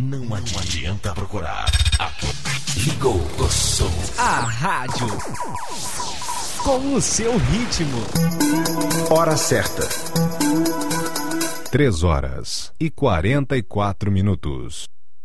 Não adianta procurar. Aqui. Ligou o som. A rádio com o seu ritmo. Hora certa. 3h44.